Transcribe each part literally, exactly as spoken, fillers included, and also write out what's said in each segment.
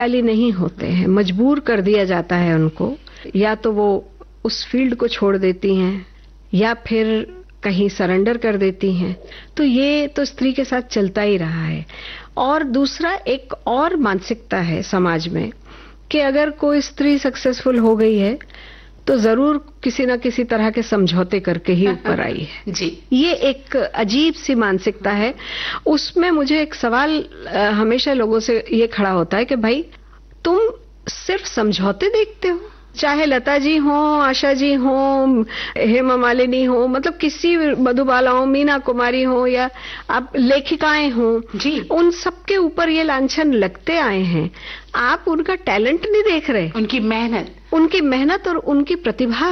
वाली नहीं होते हैं, मजबूर कर दिया जाता है उनको, या तो वो उस फील्ड को छोड़ देती हैं या फिर कहीं सरेंडर कर देती हैं। तो ये तो स्त्री के साथ चलता ही रहा है। और दूसरा एक और मानसिकता है समाज में कि अगर कोई स्त्री सक्सेसफुल हो गई है तो जरूर किसी ना किसी तरह के समझौते करके ही ऊपर आई है। जी, ये एक अजीब सी मानसिकता है। उसमें मुझे एक सवाल हमेशा लोगों से ये खड़ा होता है कि भाई तुम सिर्फ समझौते देखते हो, चाहे लता जी हो, आशा जी हो, हेमा मालिनी हो, मतलब किसी मधुबाला हो, मीना कुमारी हो, या आप लेखिकाएं हो, जी, उन सबके ऊपर ये लांछन लगते आए हैं। आप उनका टैलेंट नहीं देख रहे, उनकी मेहनत उनकी मेहनत और उनकी प्रतिभा।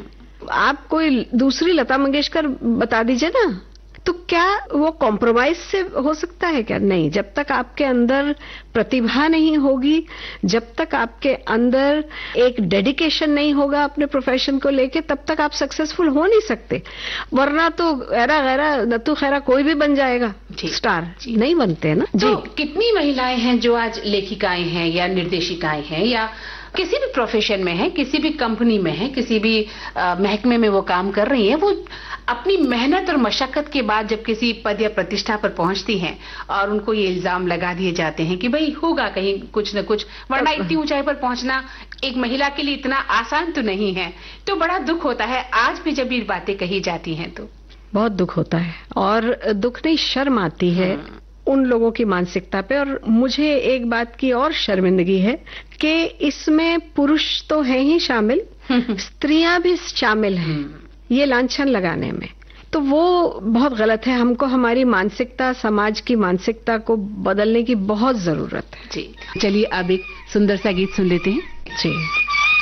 आप कोई दूसरी लता मंगेशकर बता दीजिए ना, तो क्या वो कॉम्प्रोमाइज से हो सकता है क्या? नहीं। जब तक आपके अंदर प्रतिभा नहीं होगी, जब तक आपके अंदर एक डेडिकेशन नहीं होगा अपने प्रोफेशन को लेके, तब तक आप सक्सेसफुल हो नहीं सकते। वरना तो गैरा गैरा नत्थू खैरा कोई भी बन जाएगा स्टार, नहीं बनते ना। तो कितनी महिलाएं हैं जो आज लेखिकाएं हैं या निर्देशिकाएं हैं या किसी भी प्रोफेशन में है, किसी भी कंपनी में है, किसी भी महकमे में वो काम कर रही हैं, वो अपनी मेहनत और मशक्कत के बाद जब किसी पद या प्रतिष्ठा पर पहुंचती हैं और उनको ये इल्जाम लगा दिए जाते हैं कि भाई होगा कहीं कुछ न कुछ, वरना इतनी ऊंचाई पर पहुंचना एक महिला के लिए इतना आसान तो नहीं है। तो बड़ा दुख होता है आज भी जब ये बातें कही जाती हैं, तो बहुत दुख होता है। और दुख नहीं, शर्म आती है उन लोगों की मानसिकता पे। और मुझे एक बात की और शर्मिंदगी है कि इसमें पुरुष तो हैं ही शामिल, स्त्रियां भी शामिल हैं ये लांछन लगाने में। तो वो बहुत गलत है। हमको हमारी मानसिकता, समाज की मानसिकता को बदलने की बहुत जरूरत है। जी, चलिए अब एक सुंदर सा गीत सुन लेते हैं। जी।